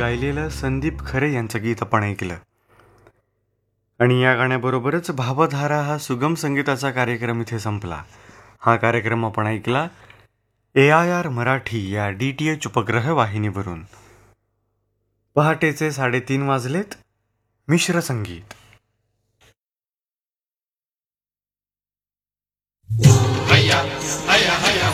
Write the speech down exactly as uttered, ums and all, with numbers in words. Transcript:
गायलेलं संदीप खरे यांचं गीत आपण ऐकलं. आणि या गाण्याबरोबरच भावधारा हा सुगम संगीताचा कार्यक्रम इथे संपला. हा कार्यक्रम आपण ऐकला ए आय आर मराठी या डी टी एच उपग्रह वाहिनीवरून. पहाटेचे साडेतीन वाजलेत. मिश्र संगीत. हैया हैया हैया